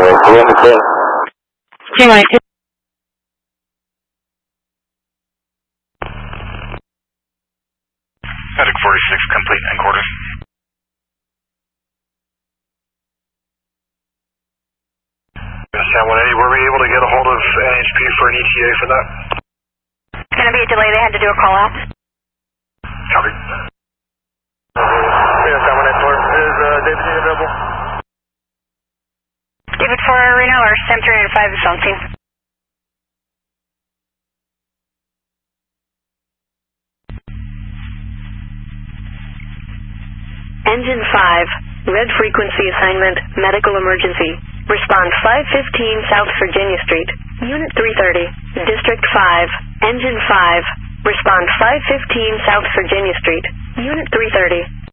January 2. Medic 46, complete and quarters. San 180, were we able to get a hold of NHP for an ETA for that? It's going to be a delay. They had to do a call out. Copy. Yeah, San 184. Is David Dean available? David 4 Reno or Sam 305 is on scene. Engine 5, red frequency assignment, medical emergency. Respond 515 South Virginia Street, Unit 330, District 5, Engine 5. Respond 515 South Virginia Street, Unit 330.